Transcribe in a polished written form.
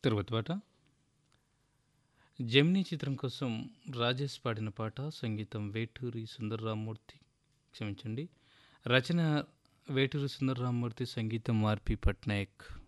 తిరుపతి పాట 'జెమినీ' చిత్రం కోసం 'రాజేష్' పాడిన పాట. సంగీతం వేటూరి సుందరరామ్మూర్తి. క్షమించండి. రచన వేటూరి సుందరరామ్మూర్తి. సంగీతం ఆర్‌పి పట్నాయక్.